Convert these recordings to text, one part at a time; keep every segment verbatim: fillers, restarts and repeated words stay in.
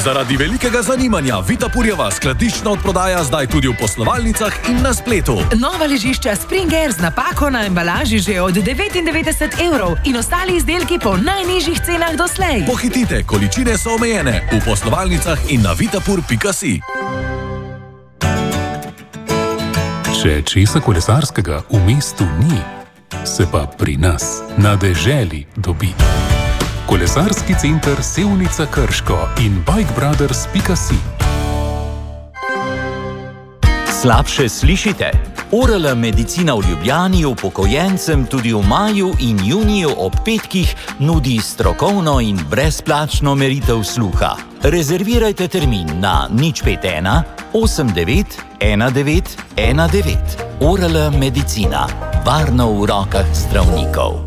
Zaradi velikega zanimanja Vitapurjeva skladiščna odprodaja zdaj tudi v poslovalnicah in na spletu. Nova ležišča Springer z napako na embalaži že od devetindevetdeset evrov in ostali izdelki po najnižjih cenah doslej. Pohitite, količine so omejene v poslovalnicah in na vitapur pika si. Če česa kolesarskega v mestu ni, se pa pri nas na deželi dobi. Kolesarski center Sevnica Krško in bike brothers pika si. Slabše slišite? O R L medicina v Ljubljani upokojencem tudi v maju in juniju ob petkih nudi strokovno in brezplačno meritev sluha. Rezervirajte termin na nič pet ena osem devet ena devet ena devet. O R L medicina. Varno v rokah zdravnikov.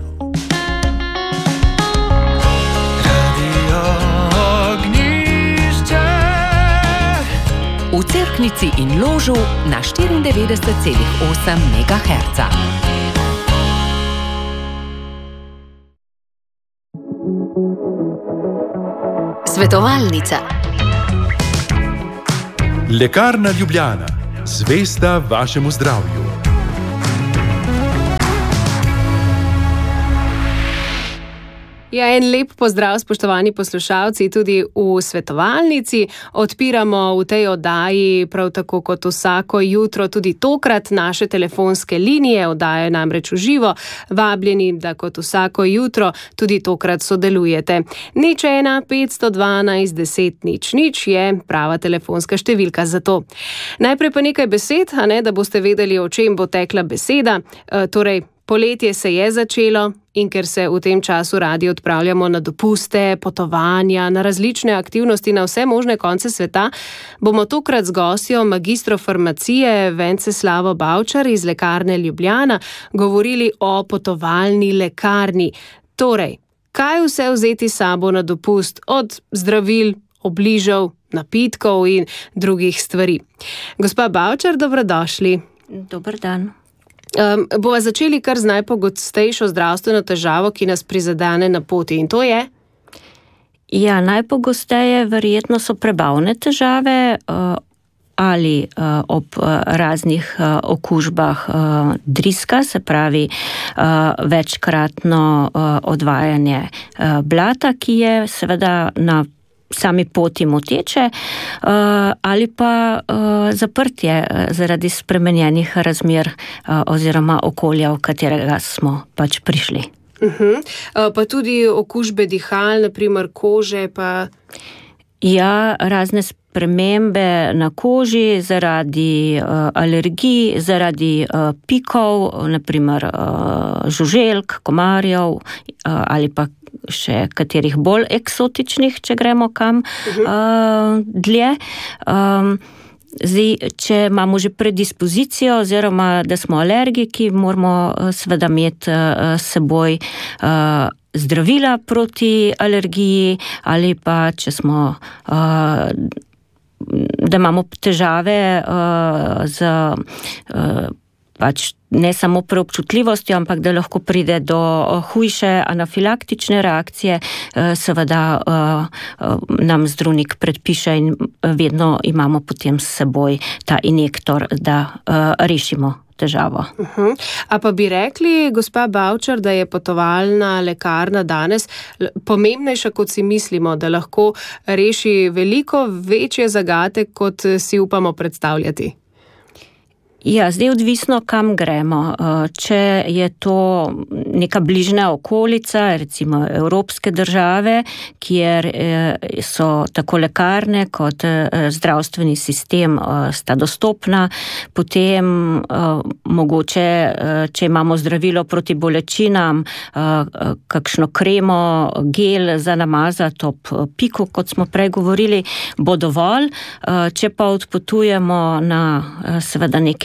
V Cerknici in Ložu na štiriindevetdeset celih osem megaherca. Svetovalnica. Lekarna Ljubljana. Zvesta vašemu zdravju. Ja, en lep pozdrav, spoštovani poslušalci, tudi v svetovalnici. Odpiramo v tej oddaji, prav tako kot vsako jutro, tudi tokrat naše telefonske linije, oddaja namreč v živo. Vabljeni, da kot vsako jutro tudi tokrat sodelujete. Nič ena petsto dvanajst deset nič nič je prava telefonska številka za to. Najprej pa nekaj besed, a ne, da boste vedeli, o čem bo tekla beseda. E, torej, poletje se je začelo in ker se v tem času radi odpravljamo na dopuste, potovanja, na različne aktivnosti na vse možne konce sveta, bomo tokrat z gostjo magistro farmacije Venceslavo Bavčar iz Lekarne Ljubljana govorili o potovalni lekarni. Torej, kaj vse vzeti s sabo na dopust, od zdravil, obližev, napitkov in drugih stvari. Gospa Bavčar, dobrodošli. Dober dan. Um, bova začeli kar z najpogostejšo zdravstveno težavo, ki nas prizadene na poti, in to je? Ja, najpogosteje verjetno so prebavne težave uh, ali uh, ob uh, raznih uh, okužbah uh, driska, se pravi uh, večkratno uh, odvajanje uh, blata, ki je seveda na sami poti moteče, ali pa zaprtje zaradi spremenjenih razmer oziroma okolja, v katerega smo pač prišli. Uh-huh. Pa tudi okužbe dihal, naprimer kože, pa... Ja, razne spremembe na koži zaradi uh, alergij, zaradi uh, pikov, naprimer uh, žuželk, komarjev uh, ali pa še katerih bolj eksotičnih, če gremo kam uh, dlje. Um, zdaj, če imamo že predispozicijo oziroma da smo alergiki, moramo uh, seveda imeti uh, s seboj uh, zdravila proti alergiji ali pa če smo, uh, da imamo težave uh, z uh, pač ne samo preobčutljivostjo, ampak da lahko pride do hujše anafilaktične reakcije, seveda nam zdravnik predpiše in vedno imamo potem s seboj ta injektor, da rešimo težavo. Uh-huh. A pa bi rekli, gospa Bavčar, da je potovalna lekarna danes pomembnejša, kot si mislimo, da lahko reši veliko večje zagate, kot si upamo predstavljati? Ja, zdaj odvisno, kam gremo. Če je to neka bližnja okolica, recimo evropske države, kjer so tako lekarne kot zdravstveni sistem sta dostopna, potem mogoče, če imamo zdravilo proti bolečinam, kakšno kremo, gel za namazati ob piku, kot smo prej govorili, bo dovolj. Če pa odpotujemo na seveda neke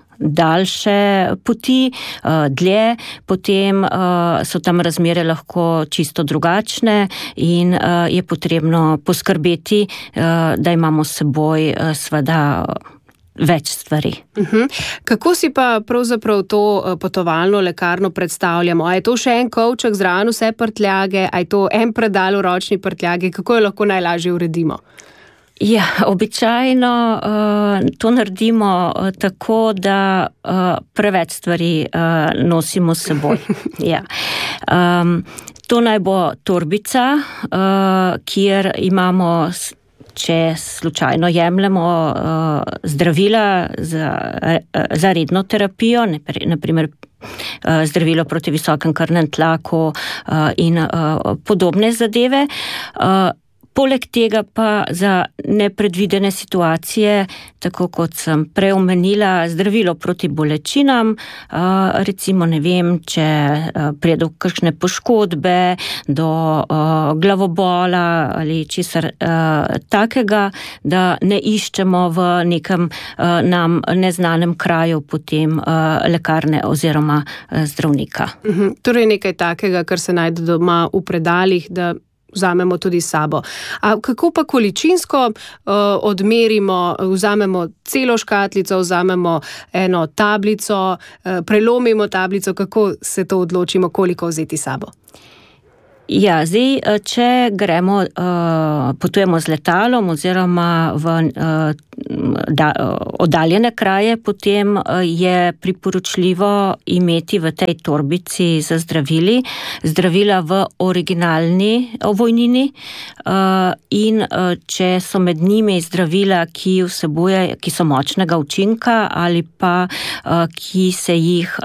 daljše poti, dlje, potem so tam razmere lahko čisto drugačne in je potrebno poskrbeti, da imamo s seboj seveda več stvari. Uh-huh. Kako si pa pravzaprav to potovalno lekarno predstavljamo? A je to še en kovček zraven vse prtljage? A je to en predal v ročni prtljagi? Kako jo lahko najlažje uredimo? Ja, običajno uh, to naredimo uh, tako, da uh, preveč stvari uh, nosimo s seboj. Ja. Um, to naj bo torbica, uh, kjer imamo, če slučajno jemljemo uh, zdravila za, uh, za redno terapijo, naprimer uh, zdravilo proti visokem krvnem tlaku uh, in uh, podobne zadeve. Uh, Poleg tega pa za nepredvidene situacije, tako kot sem prej omenila, zdravilo proti bolečinam, recimo ne vem, če pride do kakšne poškodbe, do glavobola ali česar takega, da ne iščemo v nekem nam neznanem kraju potem lekarne oziroma zdravnika. Mhm. Torej nekaj takega, kar se najde doma v predalih, da vzamemo tudi s sabo. A kako pa količinsko uh, odmerimo, vzamemo celo škatlico, vzamemo eno tablico, uh, prelomimo tablico, kako se to odločimo, koliko vzeti s sabo? Ja, zdaj, če gremo, potujemo z letalom oziroma v da, oddaljene kraje, potem je priporočljivo imeti v tej torbici za zdravili zdravila v originalni ovojnini in če so med njimi zdravila, ki vsebuje, ki so močnega učinka ali pa ki se jih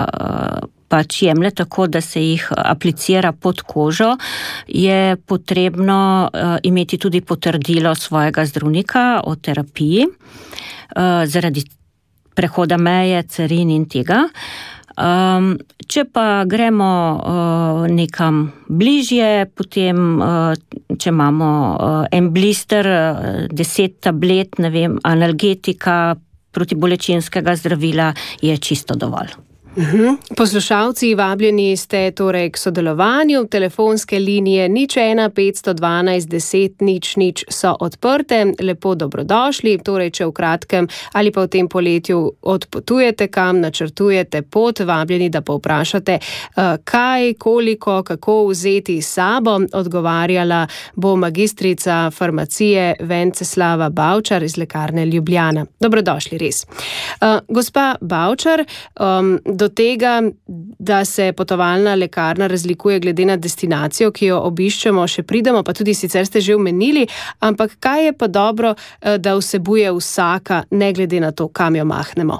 pač jemlje tako, da se jih aplicira pod kožo, je potrebno uh, imeti tudi potrdilo svojega zdravnika o terapiji uh, zaradi prehoda meje, carin in tega. Um, če pa gremo uh, nekam bližje, potem, uh, če imamo uh, en blister, uh, deset tablet, ne vem, analgetika, protibolečinskega zdravila, je čisto dovolj. Uhum. Poslušalci, vabljeni ste torej k sodelovanju, telefonske linije nič ena petsto dvanajst deset nič nič so odprte, lepo dobrodošli, torej če v kratkem ali pa v tem poletju odpotujete kam, načrtujete pot, vabljeni, da povprašate, kaj, koliko, kako vzeti s sabo. Odgovarjala bo magistrica farmacije Venceslava Bavčar iz lekarne Ljubljana. Dobrodošli res. Gospa Bavčar, do do tega, da se potovalna lekarna razlikuje glede na destinacijo, ki jo obiščemo, še pridemo, pa tudi sicer ste že omenili, ampak kaj je pa dobro, da vsebuje vsaka, ne glede na to, kam jo mahnemo?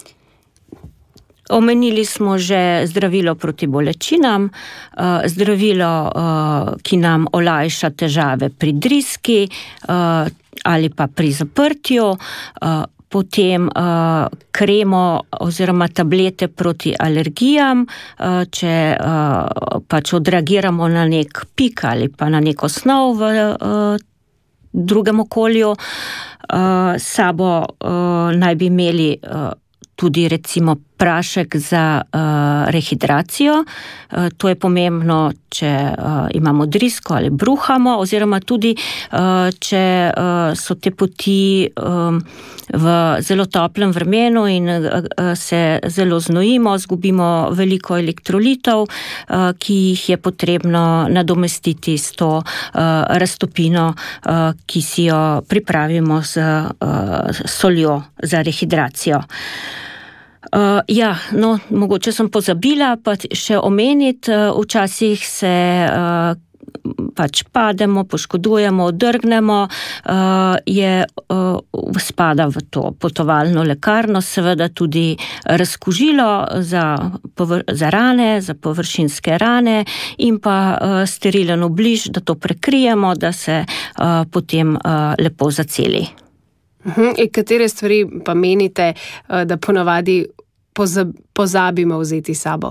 Omenili smo že zdravilo proti bolečinam, zdravilo, ki nam olajša težave pri driski ali pa pri zaprtju, potem uh, kremo oziroma tablete proti alergijam, uh, če uh, pač odreagiramo na nek pik ali pa na neko snov v uh, drugem okolju. Uh, sabo uh, naj bi imeli uh, tudi recimo prašek za uh, rehidracijo. Uh, to je pomembno, če uh, imamo drisko ali bruhamo, oziroma tudi, uh, če uh, so te poti um, v zelo toplem vremenu in uh, se zelo znojimo, zgubimo veliko elektrolitov, uh, ki jih je potrebno nadomestiti s to uh, raztopino, uh, ki si jo pripravimo z uh, soljo za rehidracijo. Uh, ja, no, mogoče sem pozabila, pa še omeniti, uh, včasih se uh, pač pademo, poškodujemo, odrgnemo, uh, je uh, spada v to potovalno lekarno, seveda tudi razkužilo za, povr- za rane, za površinske rane in pa uh, sterilen obliž, da to prekrijemo, da se uh, potem uh, lepo zaceli. Uhum. In katere stvari pa menite, da ponavadi pozabimo vzeti s sabo?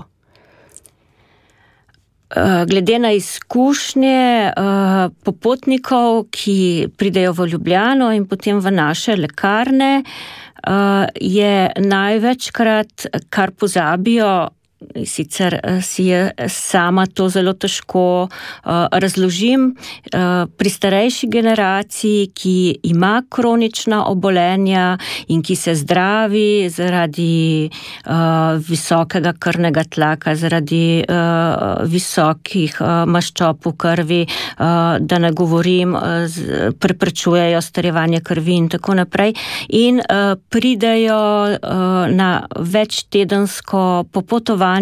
Glede na izkušnje popotnikov, ki pridejo v Ljubljano in potem v naše lekarne, je največkrat, kar pozabijo, Sicer si je sama to zelo težko uh, razložim. Uh, pri starejši generaciji, ki ima kronična obolenja in ki se zdravi zaradi uh, visokega krvnega tlaka, zaradi uh, visokih uh, maščob v krvi, uh, da ne govorim, uh, z, preprečujejo starevanje krvi in tako naprej. In uh, pridejo uh, na večtedensko popotovanje,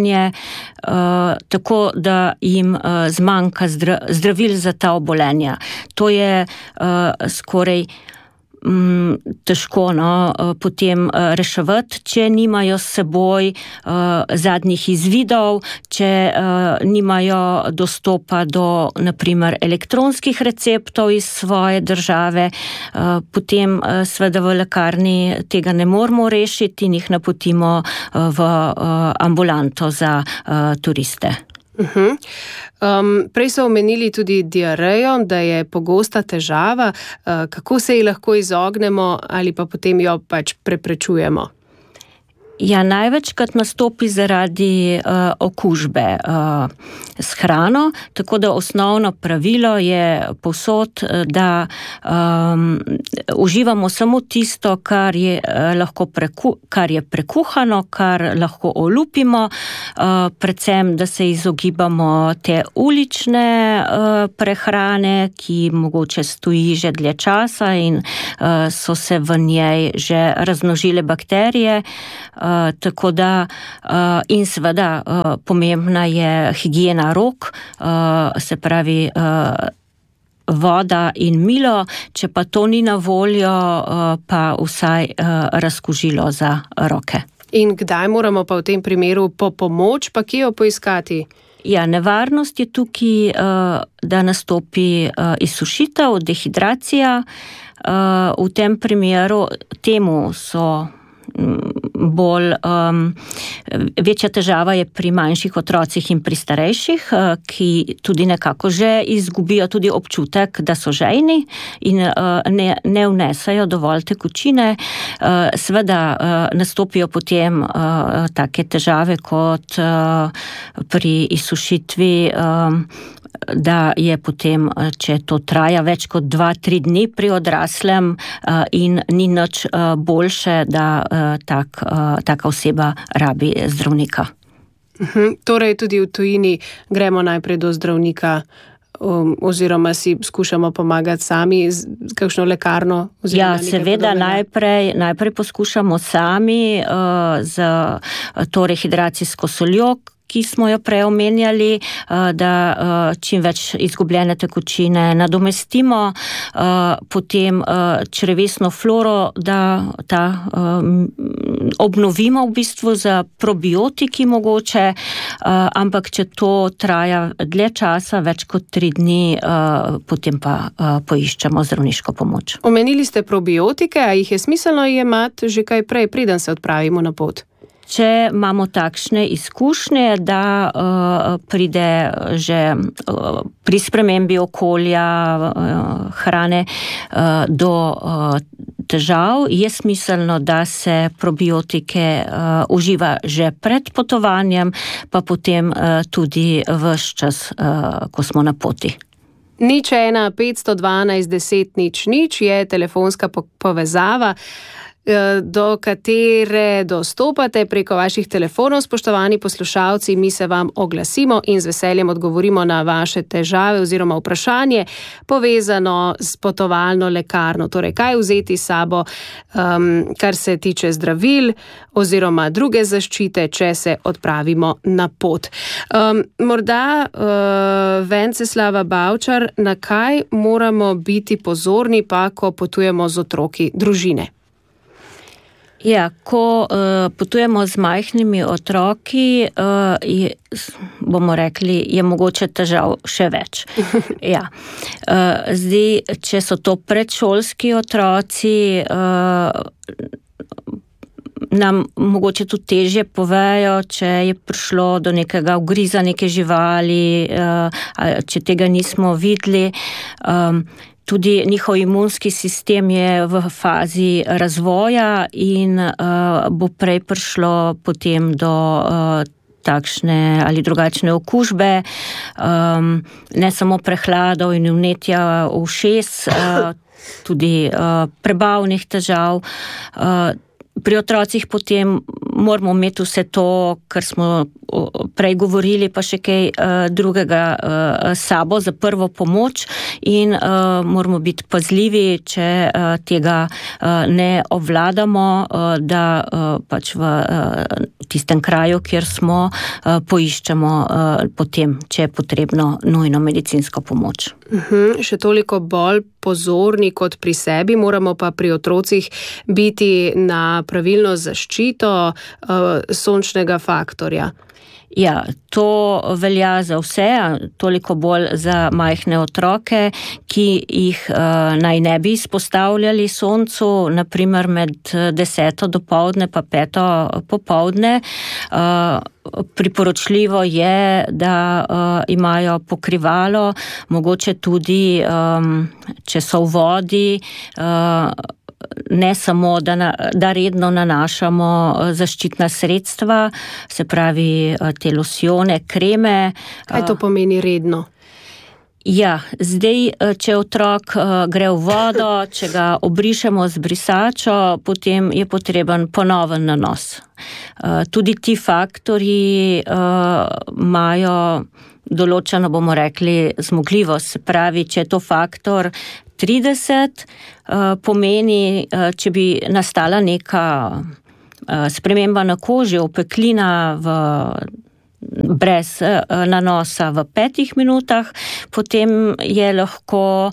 Uh, tako da jim uh, zmanjka zdra, zdravil za ta obolenja. To je uh, skoraj um, težko no, uh, potem uh, reševati, če nimajo s seboj uh, zadnjih izvidov, če uh, nimajo dostopa do, naprimer, elektronskih receptov iz svoje države, uh, potem uh, sveda v lekarni tega ne moramo rešiti in jih napotimo uh, v uh, ambulanto za uh, turiste. Uh-huh. Um, prej so omenili tudi diarejo, da je pogosta težava. Uh, kako se ji lahko izognemo ali pa potem jo pač preprečujemo? Ja, največkrat nastopi zaradi uh, okužbe uh, s hrano, tako da osnovno pravilo je povsod, da um, uživamo samo tisto, kar je, uh, lahko preku, kar je prekuhano, kar lahko olupimo, uh, predvsem, da se izogibamo te ulične uh, prehrane, ki mogoče stoji že dlje časa in uh, so se v njej že razmnožile bakterije. Uh, tako da uh, in seveda uh, pomembna je higiena rok, uh, se pravi uh, voda in milo, če pa to ni na voljo, uh, pa vsaj uh, razkužilo za roke. In kdaj moramo pa v tem primeru po pomoč, pa kje jo poiskati? Ja, nevarnost je tukaj, uh, da nastopi uh, izsušitev, dehidracija. Uh, v tem primeru temu so bolj, um, večja težava je pri manjših otrocih in pri starejših, uh, ki tudi nekako že izgubijo tudi občutek, da so žejni in uh, ne, ne vnesajo dovolj tekočine. Uh, Sveda uh, nastopijo potem uh, take težave kot uh, pri izsušitvi, um, da je potem, če to traja več kot dva, tri dni pri odraslem in ni nič boljše, da tak, taka oseba rabi zdravnika. Uhum, torej tudi v tujini gremo najprej do zdravnika um, oziroma si skušamo pomagati sami z kakšno lekarno? Ja, seveda najprej, najprej poskušamo sami uh, z to rehidracijsko soljo, ki smo jo prej omenjali, da čim več izgubljene tekočine nadomestimo, potem črevesno floro, da ta obnovimo v bistvu za probiotiki mogoče, ampak če to traja dlje časa, več kot tri dni, potem pa poiščemo zdravniško pomoč. Omenili ste probiotike, a jih je smiselno jemati že kaj prej, preden se odpravimo na pot? Če imamo takšne izkušnje, da uh, pride že uh, pri spremembi okolja, uh, hrane uh, do uh, težav, je smiselno, da se probiotike uh, uživa že pred potovanjem, pa potem uh, tudi ves čas, uh, ko smo na poti. Nič ena petsto dvanajst deset nič nič je telefonska po- povezava, do katere dostopate preko vaših telefonov, spoštovani poslušalci. Mi se vam oglasimo in z veseljem odgovorimo na vaše težave oziroma vprašanje povezano s potovalno lekarno. Torej, kaj vzeti s sabo, um, kar se tiče zdravil oziroma druge zaščite, če se odpravimo na pot. Um, morda uh, Venceslava Bavčar, na kaj moramo biti pozorni pa, ko potujemo z otroki družine? Ja, ko uh, potujemo z majhnimi otroki, uh, je, bomo rekli, je mogoče težav še več. Ja. Uh, zdaj, če so to predšolski otroci, uh, nam mogoče tudi težje povejo, če je prišlo do nekega ugriza neke živali, uh, če tega nismo videli. Um, Tudi njihov imunski sistem je v fazi razvoja in uh, bo prej prišlo potem do uh, takšne ali drugačne okužbe, um, ne samo prehladov in vnetja ušes, uh, tudi uh, prebavnih težav. Uh, Pri otrocih potem moramo imeti vse to, kar smo prej govorili, pa še kaj drugega sabo za prvo pomoč in moramo biti pazljivi, če tega ne obvladamo, da pač v tistem kraju, kjer smo, poiščemo potem, če je potrebno nujno medicinsko pomoč. Uhum, še toliko bolj pozorni kot pri sebi, moramo pa pri otrocih biti na pravilno zaščito uh, sončnega faktorja. Ja, to velja za vse, toliko bolj za majhne otroke, ki jih uh, naj ne bi izpostavljali soncu, naprimer med deseto dopoldne pa peto popoldne. Uh, priporočljivo je, da uh, imajo pokrivalo, mogoče tudi, um, če so v vodi, uh, ne samo, da, na, da redno nanašamo zaščitna sredstva, se pravi te losjone, kreme. Kaj to pomeni redno? Ja, zdaj, če otrok gre v vodo, če ga obrišemo z brisačo, potem je potreben ponoven nanos. Tudi ti faktorji imajo določeno, bomo rekli, zmogljivost. Se pravi, če je to faktor trideset, pomeni, če bi nastala neka sprememba na koži, opeklina v brez nanosa v petih minutah, potem je lahko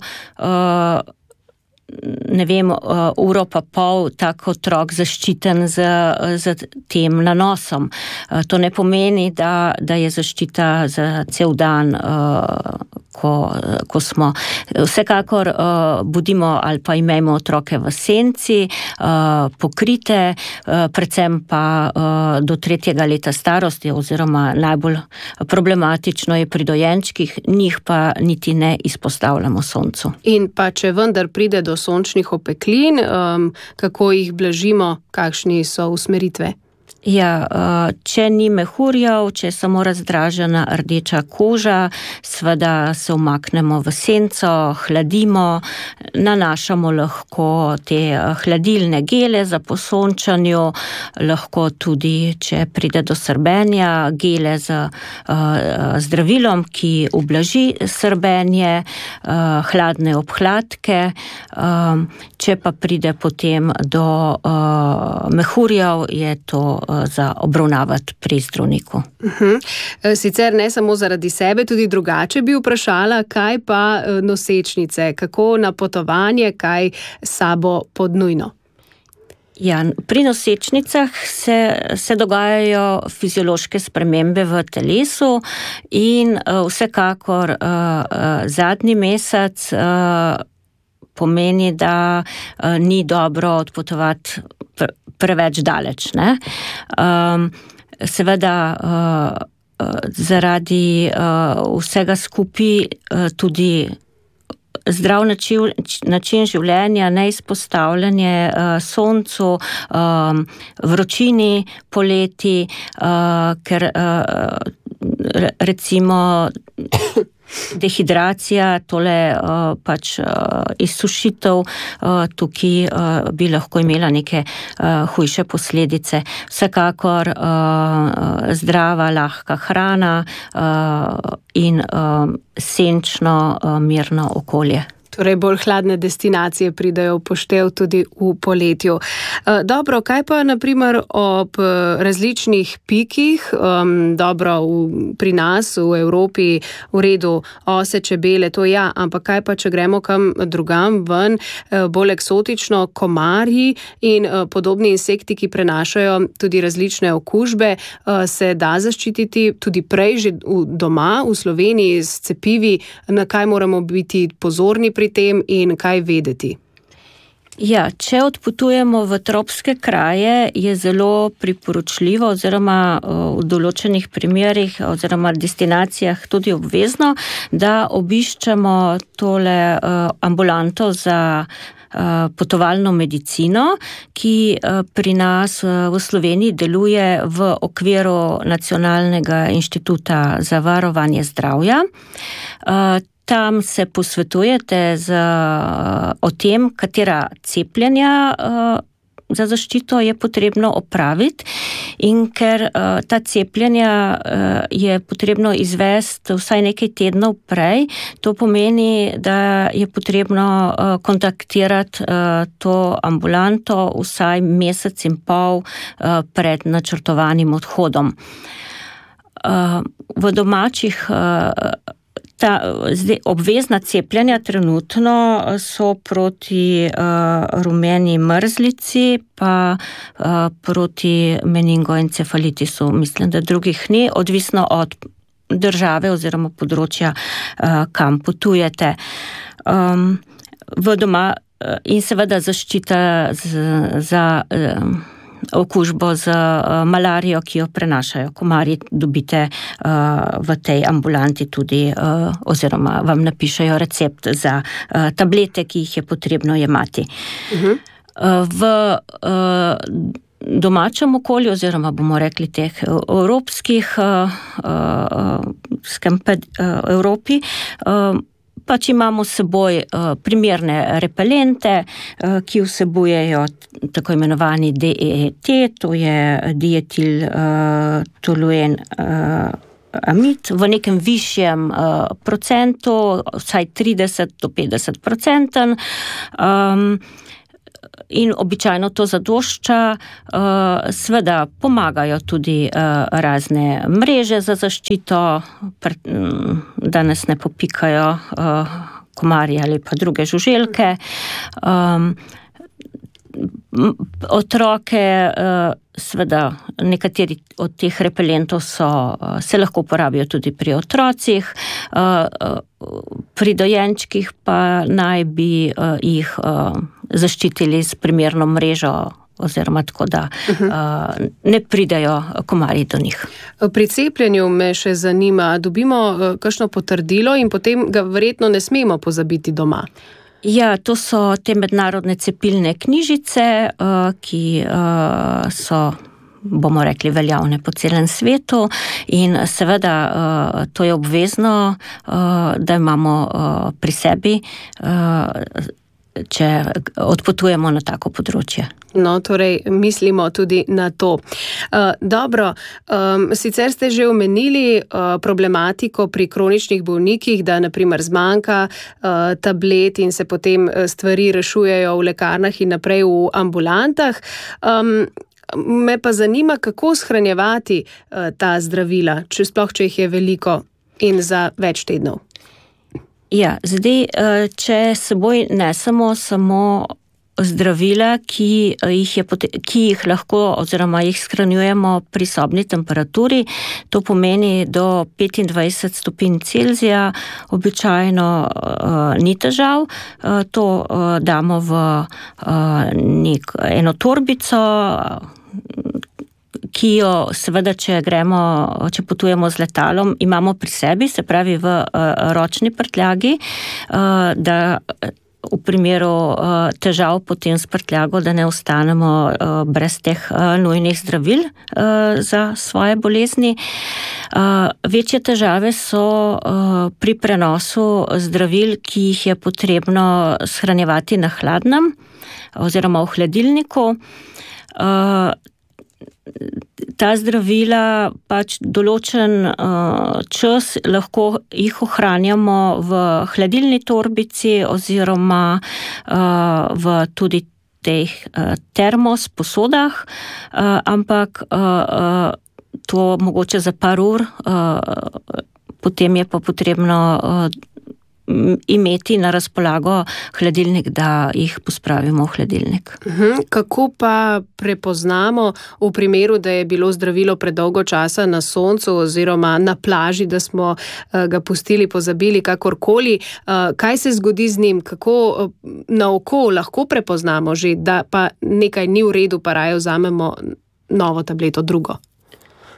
ne vem, uro pa pol tak otrok zaščiten z, z tem nanosom. To ne pomeni, da, da je zaščita za cel dan, ko, ko smo. Vsekakor budimo ali pa imejmo otroke v senci, pokrite, predvsem pa do tretjega leta starosti, oziroma najbolj problematično je pri dojenčkih, njih pa niti ne izpostavljamo soncu. In pa če vendar pride do sončnih opeklin, um, kako jih blažimo, kakšni so usmeritve? Ja, če ni mehurjev, če je samo razdražena rdeča koža, seveda se umaknemo v senco, hladimo, nanašamo lahko te hladilne gele za posončanju, lahko tudi, če pride do srbenja, gele z uh, zdravilom, ki ublaži srbenje, uh, hladne obhladke, um, če pa pride potem do uh, mehurjev, je to za obravnavati pri zdravniku. Uhum. Sicer ne samo zaradi sebe, tudi drugače bi vprašala, kaj pa nosečnice, kako na potovanje, kaj sabo pod nujno? Ja, pri nosečnicah se, se dogajajo fiziološke spremembe v telesu in uh, vsekakor uh, uh, zadnji mesec uh, pomeni, da uh, ni dobro odpotovati pr- preveč daleč. Ne? Um, seveda uh, uh, zaradi uh, vsega skupaj uh, tudi zdrav način, način življenja, neizpostavljanje uh, soncu, um, vročini poleti, uh, ker uh, recimo dehidracija, tole uh, pač uh, izsušitev, uh, tukaj uh, bi lahko imela neke uh, hujše posledice. Vsekakor uh, zdrava, lahka hrana uh, in uh, senčno, uh, mirno okolje. Torej bolj hladne destinacije pridajo v poštev tudi v poletju. Dobro, kaj pa naprimer ob različnih pikih, um, dobro, v, pri nas v Evropi v redu ose, čebele, to ja, ampak kaj pa, če gremo kam drugam ven, bolj eksotično, komarji in podobni insekti, ki prenašajo tudi različne okužbe, se da zaščititi tudi prej že doma v Sloveniji s cepivi, na kaj moramo biti pozorni pri tem in kaj vedeti? Ja, če odpotujemo v tropske kraje, je zelo priporočljivo oziroma v določenih primerih oziroma destinacijah tudi obvezno, da obiščemo tole ambulanto za potovalno medicino, ki pri nas v Sloveniji deluje v okviru Nacionalnega inštituta za varovanje zdravja. Tam se posvetujete z, o tem, katera cepljenja za zaščito je potrebno opraviti in ker uh, ta cepljenja uh, je potrebno izvesti vsaj nekaj tednov prej, to pomeni, da je potrebno uh, kontaktirati uh, to ambulanto vsaj mesec in pol uh, pred načrtovanim odhodom. Uh, v domačih uh, Ta, zdaj, obvezna cepljenja trenutno so proti uh, rumeni mrzlici, pa uh, proti meningoencefalitisu. Mislim, da drugih ni, odvisno od države oziroma področja, uh, kam potujete. Um, v doma uh, in seveda zaščita z, za uh, okužbo z uh, malarijo, ki jo prenašajo komarji, dobite uh, v tej ambulanti tudi uh, oziroma vam napišejo recept za uh, tablete, ki jih je potrebno jemati. Uh-huh. Uh, v uh, domačem okolju oziroma bomo rekli teh evropskih uh, uh, skempe, uh, Evropi uh, pač imamo s seboj uh, primerne repelente, uh, ki vsebujejo tako imenovani D E T, to je dietil uh, toluen uh, amid v nekem višjem uh, procentu, vsaj trideset do petdeset procenten. Um, In običajno to zadošča, seveda pomagajo tudi razne mreže za zaščito, da nas ne popikajo komarji ali pa druge žuželke. Otroke, seveda nekateri od teh repelentov so, se lahko uporabijo tudi pri otrocih, pri dojenčkih pa naj bi jih zaščitili s primerno mrežo oziroma tako, da uh-huh. ne pridajo komarji do njih. Pri cepljenju me še zanima, dobimo kakšno potrdilo in potem ga verjetno ne smemo pozabiti doma. Ja, to so te mednarodne cepilne knjižice, ki so, bomo rekli, veljavne po celem svetu in seveda to je obvezno, da imamo pri sebi, če odpotujemo na tako področje. No, torej, mislimo tudi na to. Uh, dobro, um, sicer ste že omenili uh, problematiko pri kroničnih bolnikih, da naprimer zmanjka uh, tablet in se potem stvari rešujejo v lekarnah in naprej v ambulantah. Um, me pa zanima, kako shranjevati uh, ta zdravila, če sploh, če jih je veliko in za več tednov. Ja, zdaj, če seboj nesemo samo zdravila, ki jih, je, ki jih lahko oziroma jih shranjujemo pri sobni temperaturi, to pomeni do petindvajset stopinj Celzija, običajno uh, ni težav. Uh, to uh, damo v uh, nek, eno torbico, ki jo seveda, če gremo, če potujemo z letalom, imamo pri sebi, se pravi v uh, ročni prtljagi, uh, da v primeru uh, težav potem s prtljago, da ne ostanemo uh, brez teh uh, nujnih zdravil uh, za svoje bolezni. Uh, večje težave so uh, pri prenosu zdravil, ki jih je potrebno shranjevati na hladnem oziroma v hladilniku. Uh, Ta zdravila pač določen uh, čas lahko jih ohranjamo v hladilni torbici oziroma uh, v tudi teh uh, termos posodah, uh, ampak uh, uh, to mogoče za par ur, uh, potem je pa potrebno uh, imeti na razpolago hladilnik, da jih pospravimo v hladilnik. Uhum, kako pa prepoznamo v primeru, da je bilo zdravilo predolgo časa na soncu oziroma na plaži, da smo uh, ga pustili, pozabili, kakorkoli, uh, kaj se zgodi z njim, kako uh, na oko lahko prepoznamo že, da pa nekaj ni v redu, pa raje vzamemo novo tableto, drugo?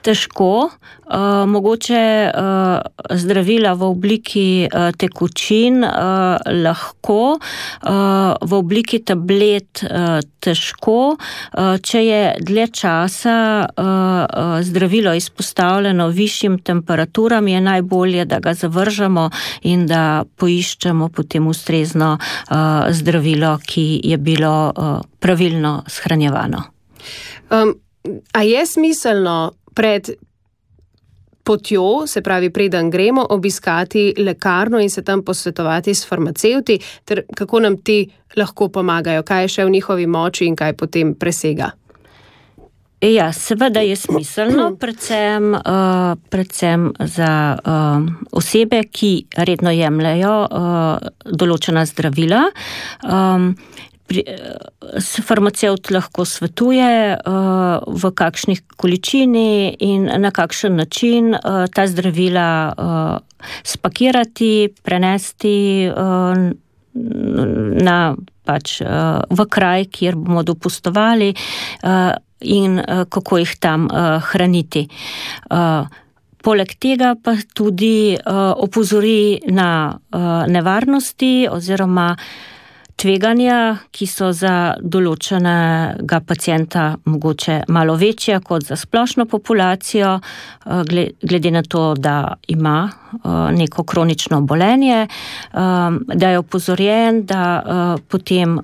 težko, uh, mogoče uh, zdravila v obliki uh, tekočin uh, lahko, uh, v obliki tablet uh, težko. Uh, če je dlje časa uh, uh, zdravilo izpostavljeno višjim temperaturam, je najbolje, da ga zavržemo in da poiščemo potem ustrezno uh, zdravilo, ki je bilo uh, pravilno shranjevano. Um, a je smiselno pred potjo, se pravi preden gremo, obiskati lekarno in se tam posvetovati s farmacevti, ter kako nam ti lahko pomagajo, kaj je še v njihovi moči in kaj potem presega? Ja, seveda je smiselno, predvsem, uh, predvsem za uh, osebe, ki redno jemljajo uh, določena zdravila. Um, Pri, farmacevt lahko svetuje, uh, v kakšnih količini in na kakšen način uh, ta zdravila uh, spakirati, prenesti uh, na, pač, uh, v kraj, kjer bomo dopustovali uh, in uh, kako jih tam uh, hraniti. Uh, Poleg tega pa tudi uh, opozori na uh, nevarnosti oziroma tveganja, ki so za določenega pacienta mogoče malo večja kot za splošno populacijo, glede na to, da ima neko kronično obolenje, da je opozorjen, da potem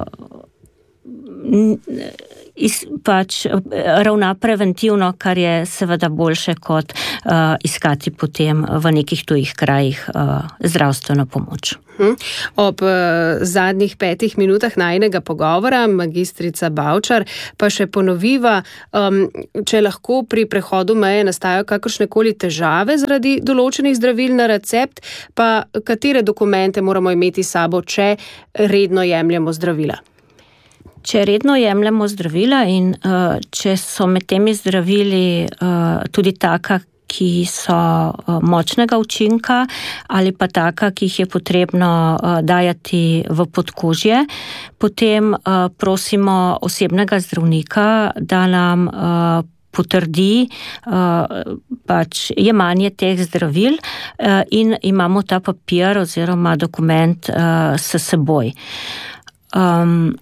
pač ravna preventivno, kar je seveda boljše kot iskati potem v nekih tujih krajih zdravstveno pomoč. Ob zadnjih petih minutah najinega pogovora, magistrica Bavčar, pa še ponoviva, um, če lahko pri prehodu meje nastajajo kakršnekoli težave zaradi določenih zdravil na recept, pa katere dokumente moramo imeti s sabo, če redno jemljemo zdravila? Če redno jemljemo zdravila in uh, če so med temi zdravili uh, tudi taka, ki so močnega učinka ali pa taka, ki jih je potrebno dajati v podkožje, potem prosimo osebnega zdravnika, da nam potrdi pač jemanje teh zdravil in imamo ta papir oziroma dokument s seboj. Um,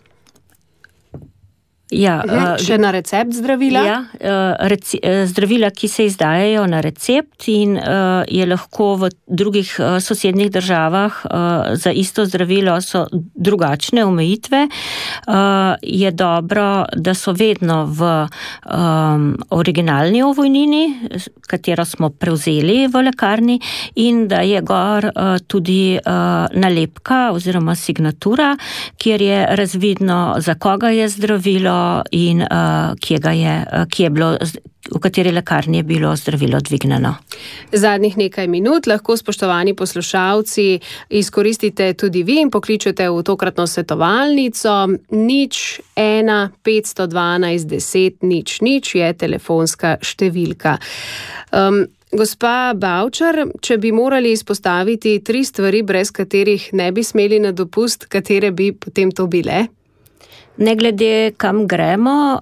Ja, še na recept zdravila? Ja, reci, zdravila, ki se izdajajo na recept in uh, je lahko v drugih uh, sosednjih državah uh, za isto zdravilo so drugačne omejitve. Uh, je dobro, da so vedno v um, originalni ovojnini, katero smo prevzeli v lekarni, in da je gor uh, tudi uh, nalepka oziroma signatura, kjer je razvidno, za koga je zdravilo in uh, kje ga je, uh, kje je bilo, v kateri lekarni je bilo zdravilo dvignjeno. Zadnjih nekaj minut lahko, spoštovani poslušalci, izkoristite tudi vi in pokličete v tokratno svetovalnico. Nič ena petsto dvanajst deset nič nič je telefonska številka. Um, Gospa Bavčar, če bi morali izpostaviti tri stvari, brez katerih ne bi smeli na dopust, katere bi potem to bile? Ne glede kam gremo,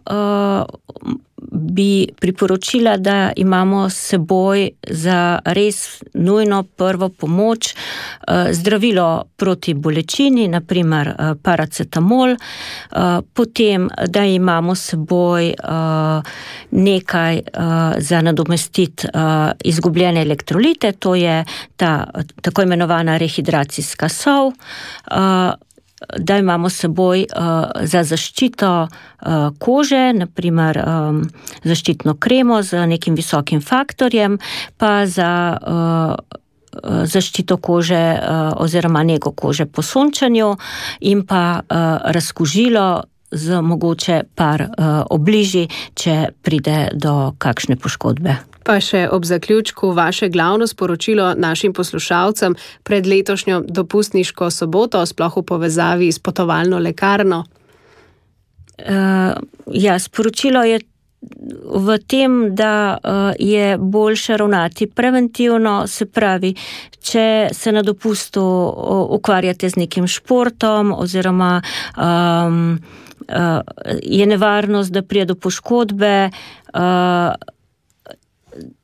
bi priporočila, da imamo s seboj za res nujno prvo pomoč zdravilo proti bolečini, naprimer paracetamol, potem, da imamo s seboj nekaj za nadomestiti izgubljene elektrolite, to je ta tako imenovana rehidracijska sol, da imamo s seboj uh, za zaščito uh, kože, naprimer um, zaščitno kremo z nekim visokim faktorjem, pa za uh, zaščito kože uh, oziroma nego kože po sončanju in pa uh, razkužilo z mogoče par uh, obliži, če pride do kakšne poškodbe. Pa še ob zaključku vaše glavno sporočilo našim poslušalcem pred letošnjo dopustniško soboto, sploh v povezavi s potovalno lekarno. Uh, ja, sporočilo je v tem, da uh, je boljše ravnati preventivno, se pravi, če se na dopustu ukvarjate z nekim športom oziroma um, uh, je nevarnost, da pride do poškodbe, uh,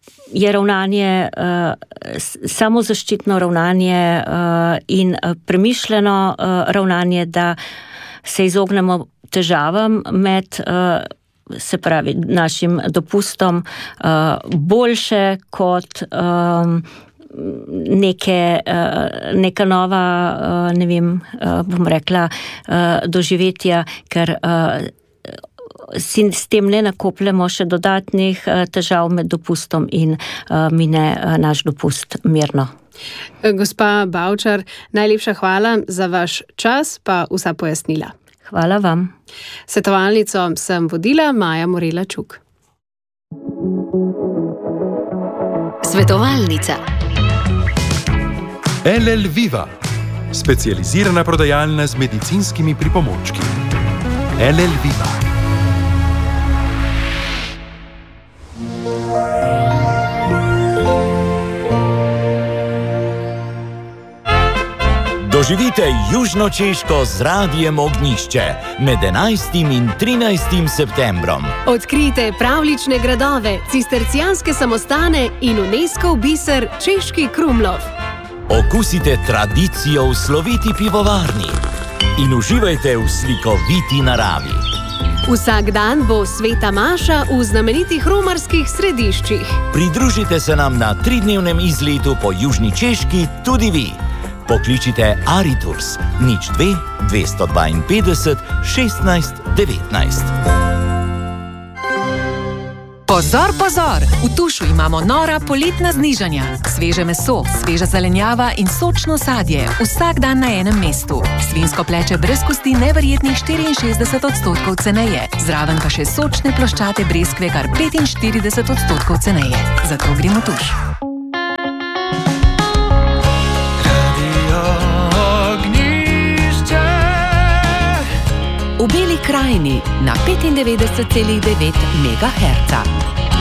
je ravnanje, samozaščitno ravnanje in premišljeno ravnanje, da se izognemo težavam med, se pravi, našim dopustom boljše kot neke, neka nova, ne vem, bom rekla, doživetja, ker si s tem ne nakopljamo še dodatnih težav med dopustom in mine naš dopust mirno. Gospa Bavčar, najlepša hvala za vaš čas pa vsa pojasnila. Hvala vam. Svetovalnico sem vodila Maja Morela Čuk. Svetovalnica. L L Viva, specializirana prodajalna z medicinskimi pripomočki. L L Viva. Doživite Južnočeško z Radijem Ognjišče med enajstim in trinajstim septembrom. Odkrijte pravlične gradove, cistercijanske samostane in UNESCOV biser Češki Krumlov. Okusite tradicijo v sloviti pivovarni in uživajte v slikoviti naravi. Vsak dan bo sveta maša v znamenitih romarskih središčih. Pridružite se nam na tridnevnem izletu po Južni Češki tudi vi. Pokličite Ariturs nič dve dvesto dvainpetdeset šestnajst devetnajst. Pozor, pozor! V Tušu imamo nora poletna znižanja. Sveže meso, sveža zelenjava in sočno sadje. Vsak dan na enem mestu. Svinsko pleče brez kosti neverjetnih štiriinšestdeset odstotkov ceneje. Zraven pa še sočne ploščate breskve kar petinštirideset odstotkov ceneje. Zato gremo v Tuš. V Beli krajini na petindevetdeset celih devet megaherca.